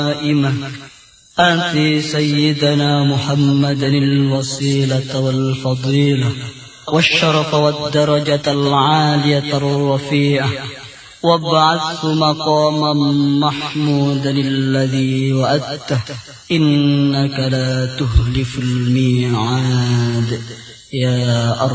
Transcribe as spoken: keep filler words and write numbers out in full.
دائمة آت سيدنا محمدا الوسيلة والفضيلة والشرف والدرجة العالية الرفيعة وابعث مقاما محمودا الذي وعدته إنك لا تخلف الميعاد يا